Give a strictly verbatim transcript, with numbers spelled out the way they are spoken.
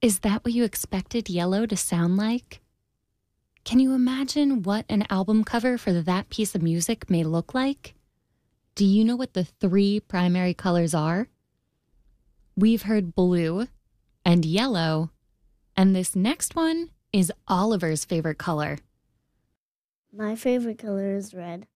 Is that what you expected Yellow to sound like? Can you imagine what an album cover for that piece of music may look like? Do you know what the three primary colors are? We've heard blue and yellow, and this next one is Oliver's favorite color. My favorite color is red.